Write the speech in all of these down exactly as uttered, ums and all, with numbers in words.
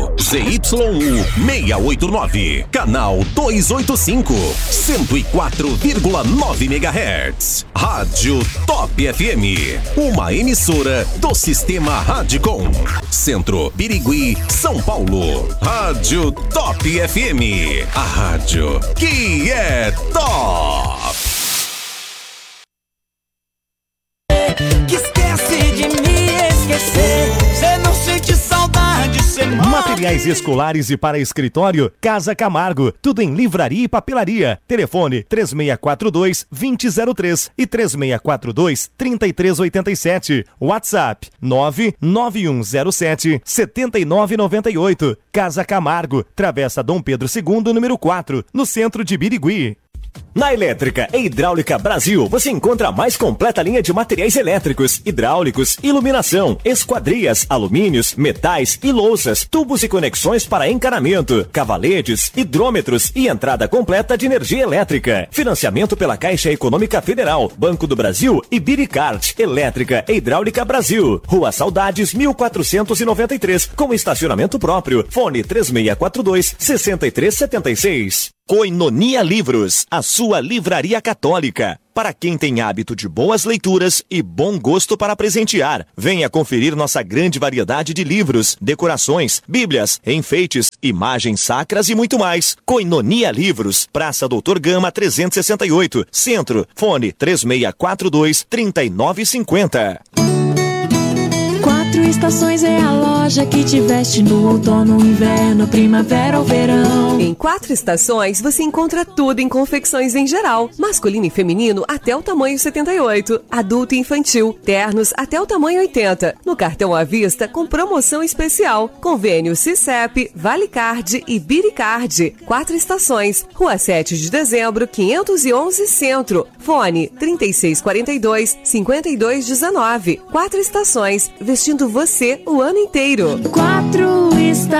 Z Y U seiscentos e oitenta e nove, canal duzentos e oitenta e cinco, cento e quatro vírgula nove megahertz. Rádio Top F M, uma emissora do Sistema Radicom. Centro, Birigui, São Paulo. Rádio Top F M, a rádio que é top. Que esquece de me esquecer, cê não sente saudade, cê morre. Materiais escolares e para escritório, Casa Camargo, tudo em livraria e papelaria. Telefone três seis quatro dois, dois zero zero três e três seis quatro dois, três três oito sete. WhatsApp nove nove um zero sete, sete nove nove oito. Casa Camargo, Travessa Dom Pedro segundo, número quatro, no centro de Birigui. Na Elétrica e Hidráulica Brasil, você encontra a mais completa linha de materiais elétricos, hidráulicos, iluminação, esquadrias, alumínios, metais e louças, tubos e conexões para encanamento, cavaletes, hidrômetros e entrada completa de energia elétrica. Financiamento pela Caixa Econômica Federal, Banco do Brasil e Biricart. Elétrica e Hidráulica Brasil. Rua Saudades, mil quatrocentos e noventa e três, com estacionamento próprio. Fone três seis quatro dois, seis três sete seis. Koinonia Livros, a sua livraria católica. Para quem tem hábito de boas leituras e bom gosto para presentear, venha conferir nossa grande variedade de livros, decorações, bíblias, enfeites, imagens sacras e muito mais. Koinonia Livros, Praça Doutor Gama trezentos e sessenta e oito, Centro. Fone três seis quatro dois, três nove cinco zero. Quatro Estações é a loja que te veste no outono, inverno, primavera ou verão. Em Quatro Estações você encontra tudo em confecções em geral, masculino e feminino até o tamanho setenta e oito, adulto e infantil, ternos até o tamanho oitenta, no cartão à vista com promoção especial, convênio Cicep, Valicard e Biricard. Quatro Estações, Rua sete de dezembro, quinhentos e onze Centro, fone trinta e seis quarenta e dois, cinquenta e dois dezenove. Quatro Estações, vestindo você o ano inteiro. Quatro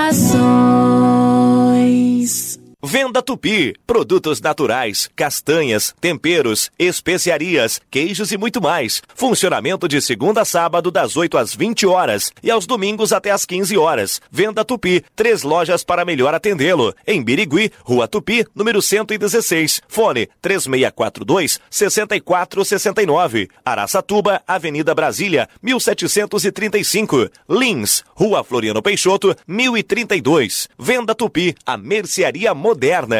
Estações. Venda Tupi, produtos naturais, castanhas, temperos, especiarias, queijos e muito mais. Funcionamento de segunda a sábado das oito às vinte horas e aos domingos até às quinze horas. Venda Tupi, três lojas para melhor atendê-lo. Em Birigui, Rua Tupi, número cento e dezesseis. Fone três seis quatro dois, seis quatro seis nove. Araçatuba, Avenida Brasília, mil setecentos e trinta e cinco. Lins, Rua Floriano Peixoto, mil e trinta e dois. Venda Tupi, a mercearia moderna.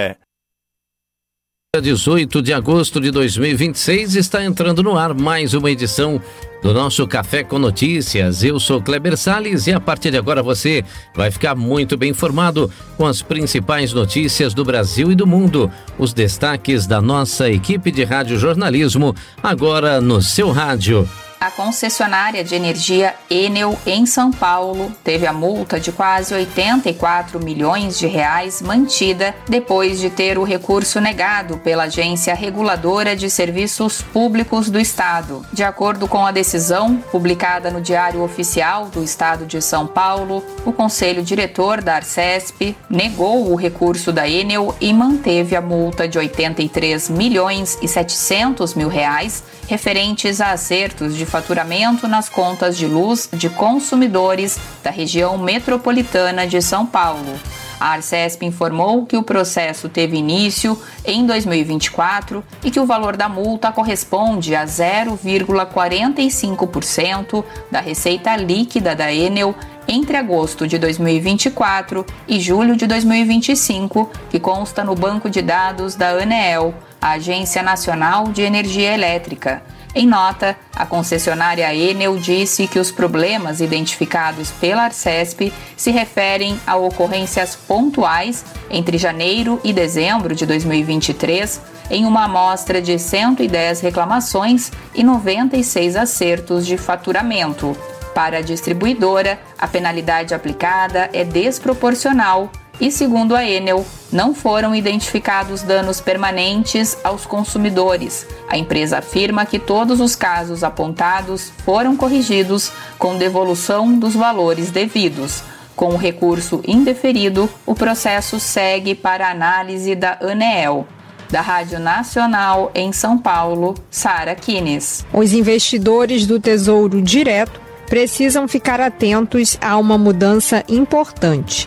dezoito de agosto de dois mil e vinte e seis está entrando no ar mais uma edição do nosso Café com Notícias. Eu sou Kleber Salles e a partir de agora você vai ficar muito bem informado com as principais notícias do Brasil e do mundo. Os destaques da nossa equipe de radiojornalismo agora no seu rádio. A concessionária de energia Enel, em São Paulo, teve a multa de quase oitenta e quatro milhões de reais mantida depois de ter o recurso negado pela Agência Reguladora de Serviços Públicos do Estado. De acordo com a decisão, publicada no Diário Oficial do Estado de São Paulo, o Conselho Diretor da Arcesp negou o recurso da Enel e manteve a multa de oitenta e três milhões e setecentos mil reais referentes a acertos de faturamento nas contas de luz de consumidores da região metropolitana de São Paulo. A Arcesp informou que o processo teve início em dois mil e vinte e quatro e que o valor da multa corresponde a zero vírgula quarenta e cinco por cento da receita líquida da Enel entre agosto de dois mil e vinte e quatro e julho de dois mil e vinte e cinco, que consta no banco de dados da ANEEL, a Agência Nacional de Energia Elétrica. Em nota, a concessionária Enel disse que os problemas identificados pela Arcesp se referem a ocorrências pontuais entre janeiro e dezembro de dois mil e vinte e três, em uma amostra de cento e dez reclamações e noventa e seis acertos de faturamento. Para a distribuidora, a penalidade aplicada é desproporcional e, segundo a Enel, não foram identificados danos permanentes aos consumidores. A empresa afirma que todos os casos apontados foram corrigidos com devolução dos valores devidos. Com o recurso indeferido, o processo segue para a análise da ANEEL. Da Rádio Nacional em São Paulo, Sara Kines. Os investidores do Tesouro Direto precisam ficar atentos a uma mudança importante.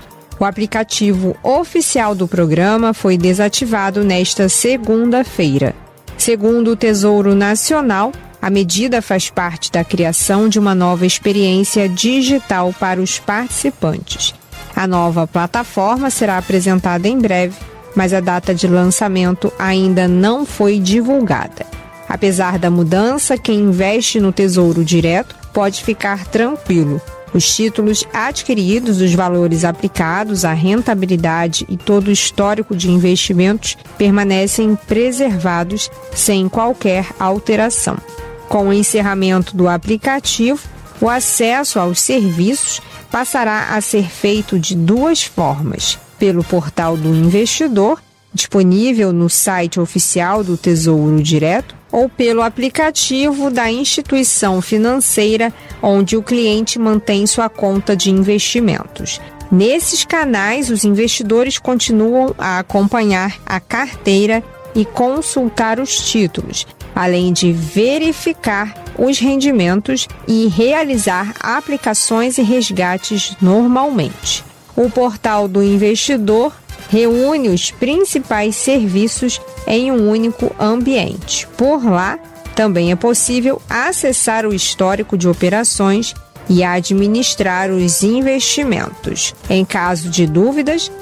O aplicativo oficial do programa foi desativado nesta segunda-feira. Segundo o Tesouro Nacional, a medida faz parte da criação de uma nova experiência digital para os participantes. A nova plataforma será apresentada em breve, mas a data de lançamento ainda não foi divulgada. Apesar da mudança, quem investe no Tesouro Direto pode ficar tranquilo. Os títulos adquiridos, os valores aplicados, a rentabilidade e todo o histórico de investimentos permanecem preservados sem qualquer alteração. Com o encerramento do aplicativo, o acesso aos serviços passará a ser feito de duas formas: pelo portal do investidor, disponível no site oficial do Tesouro Direto, ou pelo aplicativo da instituição financeira onde o cliente mantém sua conta de investimentos. Nesses canais, os investidores continuam a acompanhar a carteira e consultar os títulos, além de verificar os rendimentos e realizar aplicações e resgates normalmente. O portal do investidor reúne os principais serviços em um único ambiente. Por lá, também é possível acessar o histórico de operações e administrar os investimentos. Em caso de dúvidas,